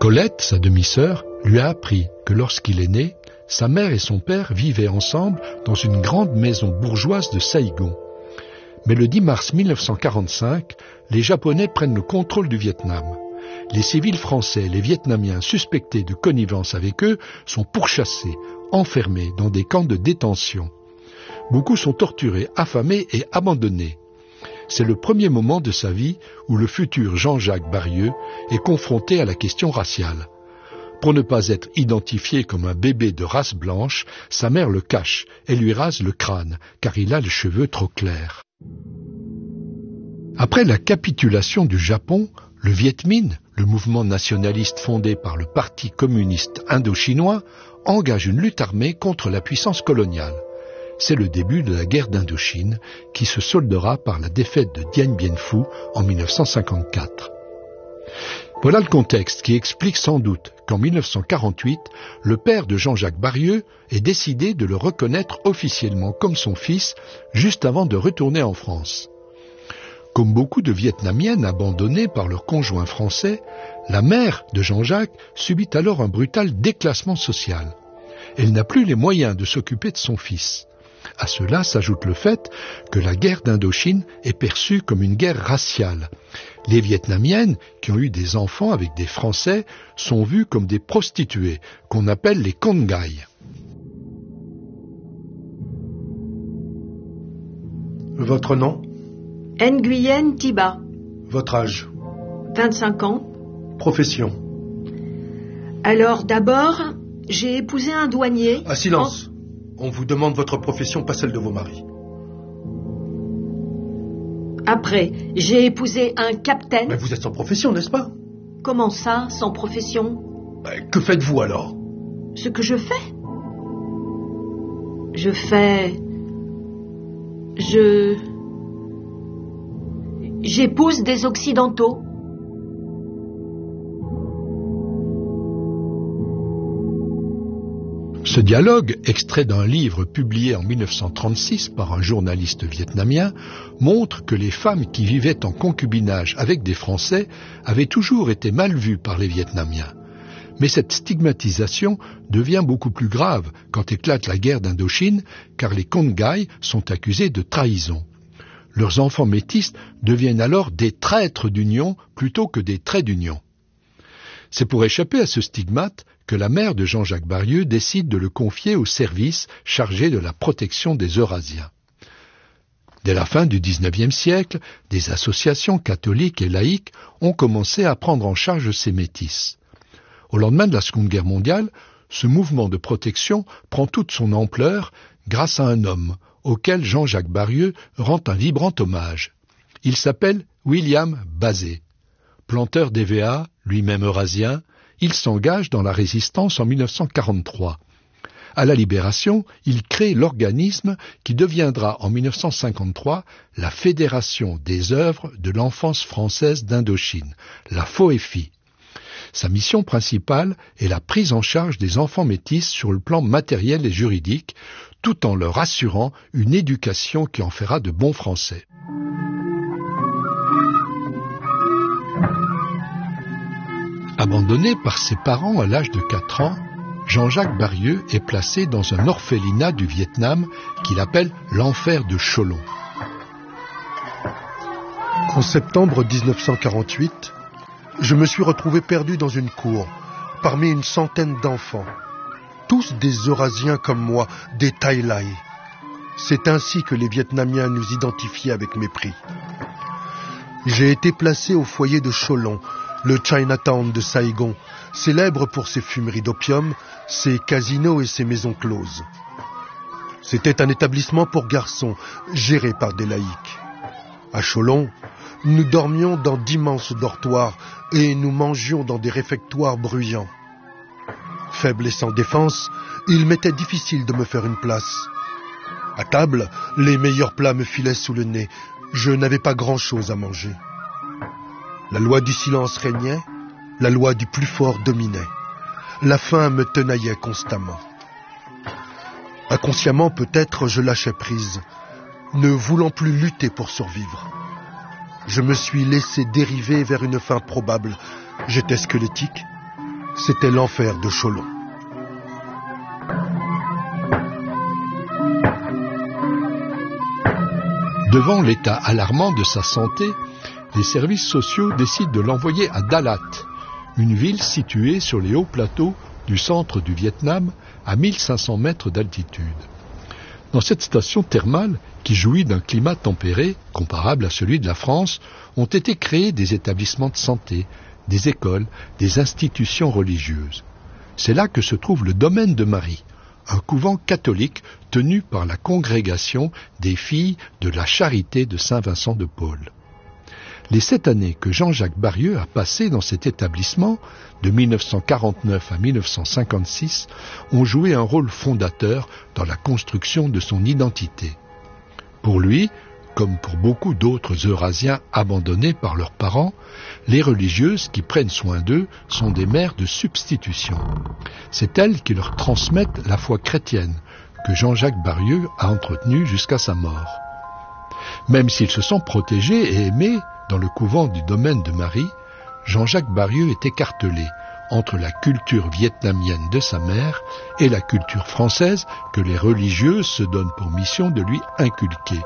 Colette, sa demi-sœur, lui a appris que lorsqu'il est né, sa mère et son père vivaient ensemble dans une grande maison bourgeoise de Saïgon. Mais le 10 mars 1945, les Japonais prennent le contrôle du Vietnam. Les civils français et les Vietnamiens suspectés de connivence avec eux sont pourchassés, enfermés dans des camps de détention. Beaucoup sont torturés, affamés et abandonnés. C'est le premier moment de sa vie où le futur Jean-Jacques Barrieux est confronté à la question raciale. Pour ne pas être identifié comme un bébé de race blanche, sa mère le cache et lui rase le crâne, car il a les cheveux trop clairs. Après la capitulation du Japon, le Viet Minh, le mouvement nationaliste fondé par le Parti communiste indo-chinois, engage une lutte armée contre la puissance coloniale. C'est le début de la guerre d'Indochine, qui se soldera par la défaite de Dien Bien Phu en 1954. Voilà le contexte qui explique sans doute qu'en 1948, le père de Jean-Jacques Barrieux ait décidé de le reconnaître officiellement comme son fils, juste avant de retourner en France. Comme beaucoup de Vietnamiennes abandonnées par leur conjoint français, la mère de Jean-Jacques subit alors un brutal déclassement social. Elle n'a plus les moyens de s'occuper de son fils. À cela s'ajoute le fait que la guerre d'Indochine est perçue comme une guerre raciale. Les Vietnamiennes, qui ont eu des enfants avec des Français, sont vues comme des prostituées, qu'on appelle les con gai. Votre nom ? Nguyen Thiba. Votre âge ? 25 ans. Profession ? Alors d'abord, j'ai épousé un douanier... Ah, silence. On vous demande votre profession, pas celle de vos maris. Après, j'ai épousé un capitaine... Mais vous êtes sans profession, n'est-ce pas ? Comment ça, sans profession ? Que faites-vous alors ? Ce que je fais ? J'épouse des Occidentaux. Ce dialogue, extrait d'un livre publié en 1936 par un journaliste vietnamien, montre que les femmes qui vivaient en concubinage avec des Français avaient toujours été mal vues par les Vietnamiens. Mais cette stigmatisation devient beaucoup plus grave quand éclate la guerre d'Indochine, car les con gai sont accusés de trahison. Leurs enfants métis deviennent alors des traîtres d'union plutôt que des traits d'union. C'est pour échapper à ce stigmate que la mère de Jean-Jacques Barrieux décide de le confier au service chargé de la protection des Eurasiens. Dès la fin du XIXe siècle, des associations catholiques et laïques ont commencé à prendre en charge ces métis. Au lendemain de la Seconde Guerre mondiale, ce mouvement de protection prend toute son ampleur grâce à un homme auquel Jean-Jacques Barrieux rend un vibrant hommage. Il s'appelle William Bazet. Planteur d'EVA, lui-même eurasien, il s'engage dans la résistance en 1943. À la Libération, il crée l'organisme qui deviendra en 1953 la Fédération des œuvres de l'enfance française d'Indochine, la FOEFI. Sa mission principale est la prise en charge des enfants métis sur le plan matériel et juridique, tout en leur assurant une éducation qui en fera de bons Français. Abandonné par ses parents à l'âge de 4 ans, Jean-Jacques Barrieux est placé dans un orphelinat du Vietnam qu'il appelle l'enfer de Cholon. En septembre 1948, je me suis retrouvé perdu dans une cour, parmi une centaine d'enfants, tous des Eurasiens comme moi, des Thaï Lai. C'est ainsi que les Vietnamiens nous identifiaient avec mépris. J'ai été placé au foyer de Cholon, le Chinatown de Saïgon, célèbre pour ses fumeries d'opium, ses casinos et ses maisons closes. C'était un établissement pour garçons, géré par des laïcs. À Cholon, nous dormions dans d'immenses dortoirs et nous mangions dans des réfectoires bruyants. Faible et sans défense, il m'était difficile de me faire une place. À table, les meilleurs plats me filaient sous le nez. Je n'avais pas grand-chose à manger. La loi du silence régnait, la loi du plus fort dominait. La faim me tenaillait constamment. Inconsciemment, peut-être, je lâchais prise, ne voulant plus lutter pour survivre. Je me suis laissé dériver vers une fin probable. J'étais squelettique, c'était l'enfer de Cholon. Devant l'état alarmant de sa santé, les services sociaux décident de l'envoyer à Dalat, une ville située sur les hauts plateaux du centre du Vietnam, à 1500 mètres d'altitude. Dans cette station thermale, qui jouit d'un climat tempéré, comparable à celui de la France, ont été créés des établissements de santé, des écoles, des institutions religieuses. C'est là que se trouve le domaine de Marie, un couvent catholique tenu par la congrégation des filles de la Charité de Saint-Vincent de Paul. Les 7 années que Jean-Jacques Barrieux a passées dans cet établissement, de 1949 à 1956, ont joué un rôle fondateur dans la construction de son identité. Pour lui, comme pour beaucoup d'autres Eurasiens abandonnés par leurs parents, les religieuses qui prennent soin d'eux sont des mères de substitution. C'est elles qui leur transmettent la foi chrétienne, que Jean-Jacques Barrieux a entretenue jusqu'à sa mort. Même s'ils se sont protégés et aimés dans le couvent du domaine de Marie, Jean-Jacques Barrieux est écartelé entre la culture vietnamienne de sa mère et la culture française que les religieuses se donnent pour mission de lui inculquer.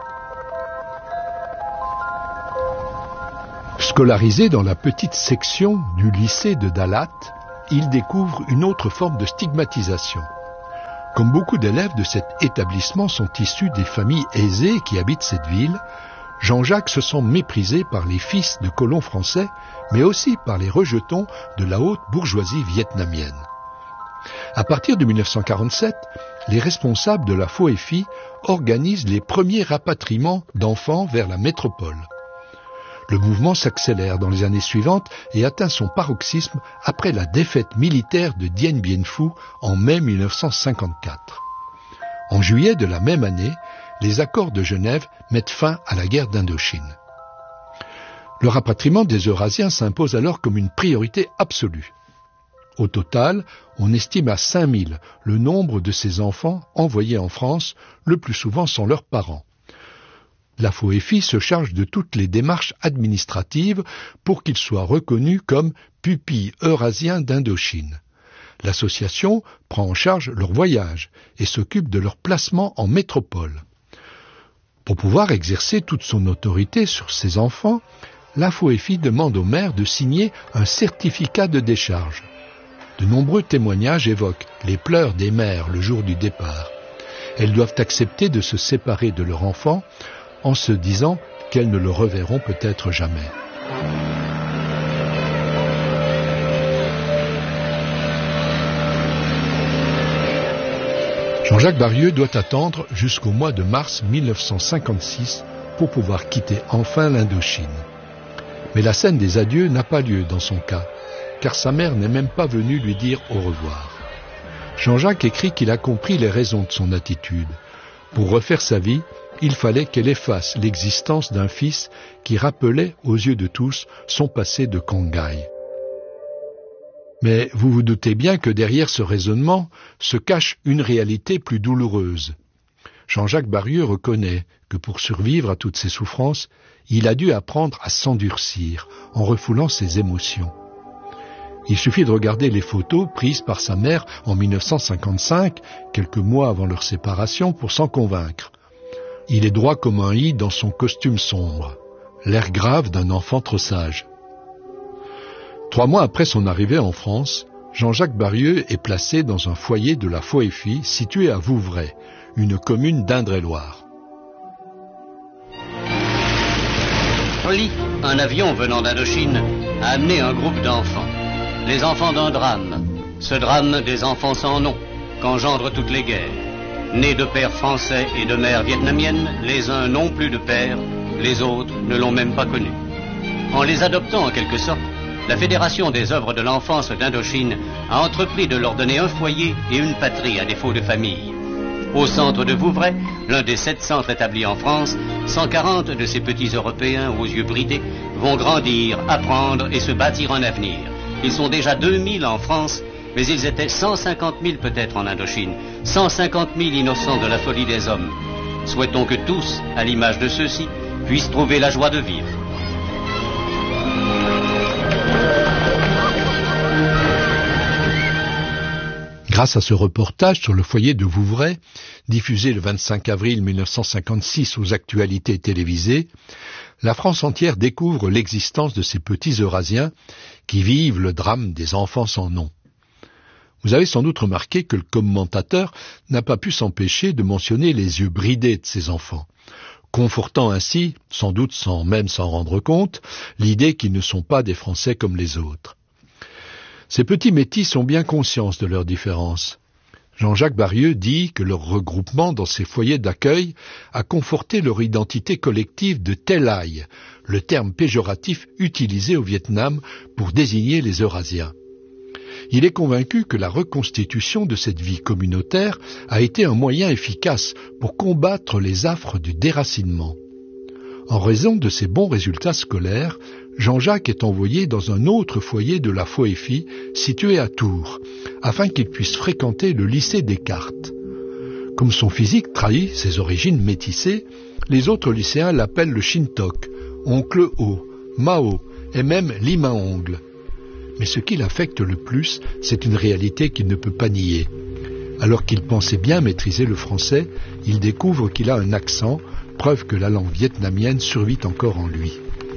Scolarisé dans la petite section du lycée de Dalat, il découvre une autre forme de stigmatisation. Comme beaucoup d'élèves de cet établissement sont issus des familles aisées qui habitent cette ville, Jean-Jacques se sent méprisé par les fils de colons français, mais aussi par les rejetons de la haute bourgeoisie vietnamienne. À partir de 1947, les responsables de la FOEFI organisent les premiers rapatriements d'enfants vers la métropole. Le mouvement s'accélère dans les années suivantes et atteint son paroxysme après la défaite militaire de Dien Bien Phu en mai 1954. En juillet de la même année, les accords de Genève mettent fin à la guerre d'Indochine. Le rapatriement des Eurasiens s'impose alors comme une priorité absolue. Au total, on estime à 5000 le nombre de ces enfants envoyés en France, le plus souvent sans leurs parents. La FOEFI se charge de toutes les démarches administratives pour qu'ils soient reconnus comme pupilles eurasiens d'Indochine. L'association prend en charge leur voyage et s'occupe de leur placement en métropole. Pour pouvoir exercer toute son autorité sur ces enfants, la FOEFI demande aux mères de signer un certificat de décharge. De nombreux témoignages évoquent les pleurs des mères le jour du départ. Elles doivent accepter de se séparer de leur enfant en se disant qu'elles ne le reverront peut-être jamais. Jean-Jacques Barrieux doit attendre jusqu'au mois de mars 1956 pour pouvoir quitter enfin l'Indochine. Mais la scène des adieux n'a pas lieu dans son cas, car sa mère n'est même pas venue lui dire au revoir. Jean-Jacques écrit qu'il a compris les raisons de son attitude. Pour refaire sa vie, il fallait qu'elle efface l'existence d'un fils qui rappelait aux yeux de tous son passé de Kanghaï. Mais vous vous doutez bien que derrière ce raisonnement se cache une réalité plus douloureuse. Jean-Jacques Barrieux reconnaît que pour survivre à toutes ces souffrances, il a dû apprendre à s'endurcir en refoulant ses émotions. Il suffit de regarder les photos prises par sa mère en 1955, quelques mois avant leur séparation, pour s'en convaincre. Il est droit comme un i dans son costume sombre, l'air grave d'un enfant trop sage. 3 mois après son arrivée en France, Jean-Jacques Barrieux est placé dans un foyer de la FOEFI situé à Vouvray, une commune d'Indre-et-Loire. Oli, un avion venant d'Indochine, a amené un groupe d'enfants. Les enfants d'un drame. Ce drame des enfants sans nom, qu'engendrent toutes les guerres. Nés de pères français et de mères vietnamiennes, les uns n'ont plus de père, les autres ne l'ont même pas connu. En les adoptant en quelque sorte, la Fédération des œuvres de l'enfance d'Indochine a entrepris de leur donner un foyer et une patrie à défaut de famille. Au centre de Vouvray, l'un des 7 centres établis en France, 140 de ces petits Européens aux yeux bridés vont grandir, apprendre et se bâtir un avenir. Ils sont déjà 2000 en France, mais ils étaient 150 000 peut-être en Indochine, 150 000 innocents de la folie des hommes. Souhaitons que tous, à l'image de ceux-ci, puissent trouver la joie de vivre. Grâce à ce reportage sur le foyer de Vouvray, diffusé le 25 avril 1956 aux actualités télévisées, la France entière découvre l'existence de ces petits Eurasiens qui vivent le drame des enfants sans nom. Vous avez sans doute remarqué que le commentateur n'a pas pu s'empêcher de mentionner les yeux bridés de ces enfants, confortant ainsi, sans doute sans même s'en rendre compte, l'idée qu'ils ne sont pas des Français comme les autres. Ces petits métis ont bien conscience de leurs différences. Jean-Jacques Barrieux dit que leur regroupement dans ces foyers d'accueil a conforté leur identité collective de Telaï, le terme péjoratif utilisé au Vietnam pour désigner les Eurasiens. Il est convaincu que la reconstitution de cette vie communautaire a été un moyen efficace pour combattre les affres du déracinement. En raison de ses bons résultats scolaires, Jean-Jacques est envoyé dans un autre foyer de la FOEFI situé à Tours, afin qu'il puisse fréquenter le lycée Descartes. Comme son physique trahit ses origines métissées, les autres lycéens l'appellent le Shintok, oncle O, Mao et même Lima Ongle. Mais ce qui l'affecte le plus, c'est une réalité qu'il ne peut pas nier. Alors qu'il pensait bien maîtriser le français, il découvre qu'il a un accent, preuve que la langue vietnamienne survit encore en lui.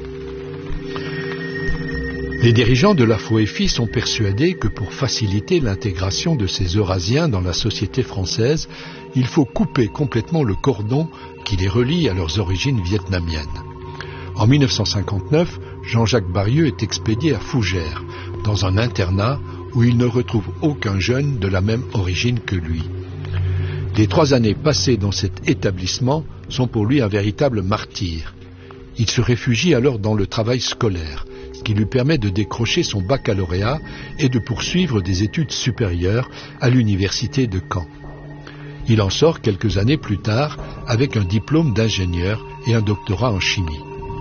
Les dirigeants de la FOEFI sont persuadés que pour faciliter l'intégration de ces Eurasiens dans la société française, il faut couper complètement le cordon qui les relie à leurs origines vietnamiennes. En 1959, Jean-Jacques Barrieux est expédié à Fougères, dans un internat où il ne retrouve aucun jeune de la même origine que lui. Les 3 années passées dans cet établissement sont pour lui un véritable martyre. Il se réfugie alors dans le travail scolaire, ce qui lui permet de décrocher son baccalauréat et de poursuivre des études supérieures à l'université de Caen. Il en sort quelques années plus tard avec un diplôme d'ingénieur et un doctorat en chimie.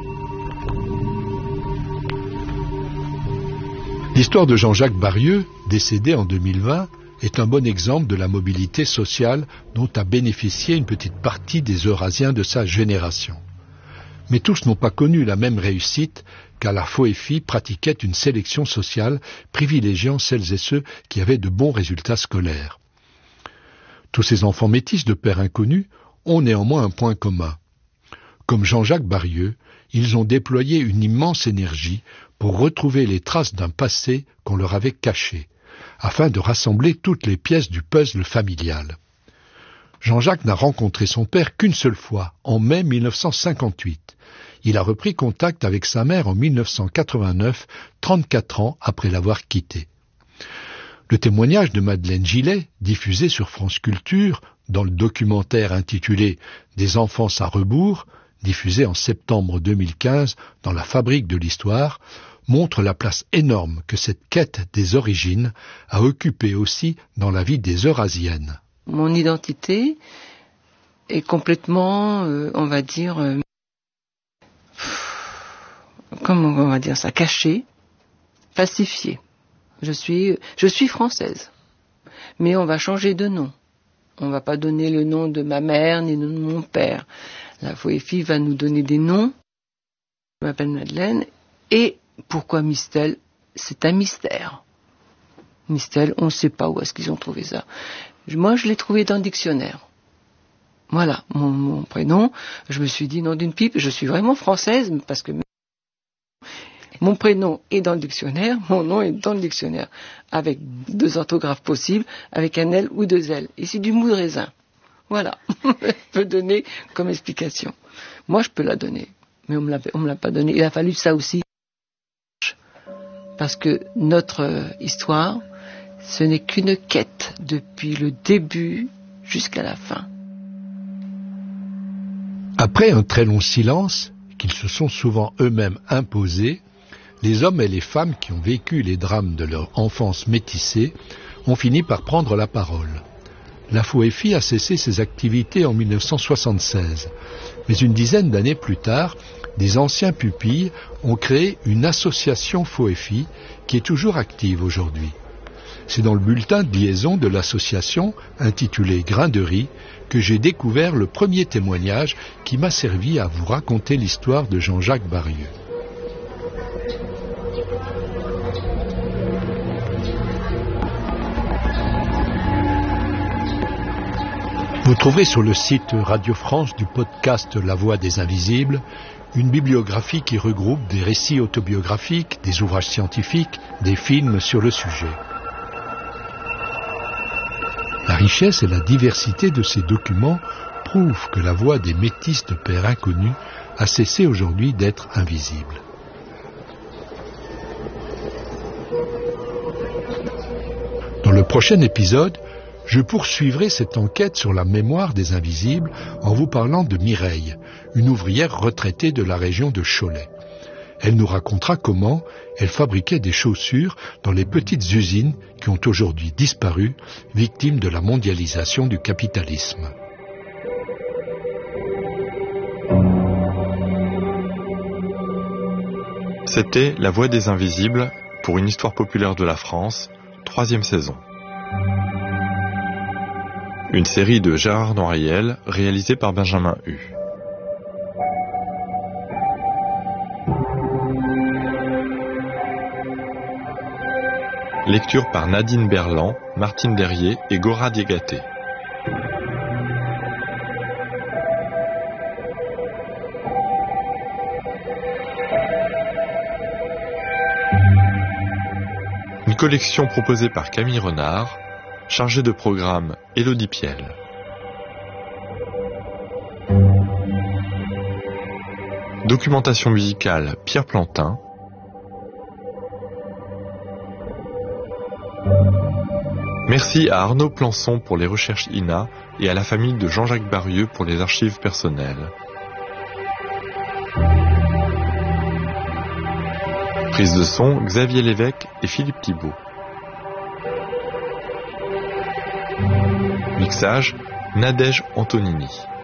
L'histoire de Jean-Jacques Barrieux, décédé en 2020, est un bon exemple de la mobilité sociale dont a bénéficié une petite partie des Eurasiens de sa génération. Mais tous n'ont pas connu la même réussite, car la FOEFI pratiquait une sélection sociale privilégiant celles et ceux qui avaient de bons résultats scolaires. Tous ces enfants métis de pères inconnus ont néanmoins un point commun. Comme Jean-Jacques Barrieux, ils ont déployé une immense énergie pour retrouver les traces d'un passé qu'on leur avait caché, afin de rassembler toutes les pièces du puzzle familial. Jean-Jacques n'a rencontré son père qu'une seule fois, en mai 1958. Il a repris contact avec sa mère en 1989, 34 ans après l'avoir quittée. Le témoignage de Madeleine Gillet, diffusé sur France Culture, dans le documentaire intitulé « Des enfances à rebours », diffusé en septembre 2015 dans La Fabrique de l'Histoire, montre la place énorme que cette quête des origines a occupée aussi dans la vie des Eurasiennes. Mon identité est complètement, on va dire, comment on va dire ça, cachée, falsifiée. Je suis française, mais on va changer de nom. On ne va pas donner le nom de ma mère ni le nom de mon père. La FOEFI va nous donner des noms. Je m'appelle Madeleine. Et pourquoi Mistel? C'est un mystère. Mistel, on ne sait pas où est-ce qu'ils ont trouvé ça. Moi, je l'ai trouvé dans le dictionnaire. Voilà, mon prénom. Je me suis dit, nom d'une pipe, je suis vraiment française parce que mon prénom est dans le dictionnaire, mon nom est dans le dictionnaire, avec 2 orthographes possibles, avec un L ou 2 L. Et c'est du mou de raisin. Voilà, je peux donner comme explication. Moi, je peux la donner, mais on me l'a pas donné. Il a fallu ça aussi, parce que notre histoire, ce n'est qu'une quête depuis le début jusqu'à la fin. Après un très long silence, qu'ils se sont souvent eux-mêmes imposés, les hommes et les femmes qui ont vécu les drames de leur enfance métissée ont fini par prendre la parole. La FOEFI a cessé ses activités en 1976, mais une dizaine d'années plus tard, des anciens pupilles ont créé une association FOEFI qui est toujours active aujourd'hui. C'est dans le bulletin de liaison de l'association, intitulé Grain de riz, que j'ai découvert le premier témoignage qui m'a servi à vous raconter l'histoire de Jean-Jacques Barrieux. Vous trouverez sur le site Radio France du podcast La Voix des Invisibles une bibliographie qui regroupe des récits autobiographiques, des ouvrages scientifiques, des films sur le sujet. La richesse et la diversité de ces documents prouvent que la voix des métis de pères inconnus a cessé aujourd'hui d'être invisible. Dans le prochain épisode, je poursuivrai cette enquête sur la mémoire des invisibles en vous parlant de Mireille, une ouvrière retraitée de la région de Cholet. Elle nous racontera comment elle fabriquait des chaussures dans les petites usines qui ont aujourd'hui disparu, victimes de la mondialisation du capitalisme. C'était La Voix des Invisibles pour une histoire populaire de la France, 3e saison. Une série de Gérard Noiriel, réalisée par Benjamin Hu. Lecture par Nadine Berland, Martine Derrier et Gora Diégaté. Une collection proposée par Camille Renard, chargée de programme Élodie Piel. Documentation musicale Pierre Plantin. Merci à Arnaud Plançon pour les recherches INA et à la famille de Jean-Jacques Barieux pour les archives personnelles. Prise de son Xavier Lévesque et Philippe Thibault. Mixage Nadège Antonini.